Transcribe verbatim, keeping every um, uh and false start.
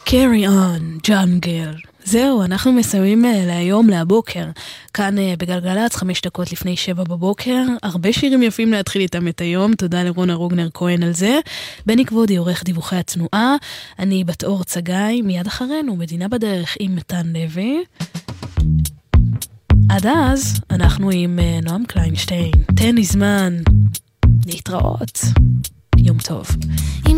Carry on, Jungle. זהו, אנחנו מסיימים להיום, להבוקר. כאן בגלגלץ, חמש דקות לפני שבע בבוקר. הרבה שירים יפים להתחיל איתם את היום. תודה לרונה רוגנר כהן על זה. בני כבודי, עורך דיווחי התנועה. אני בת אור צגי, מיד אחרינו, מדינה בדרך עם מתן לוי. עד אז, אנחנו עם נועם קליינשטיין. תן לי זמן להתראות. יום טוב.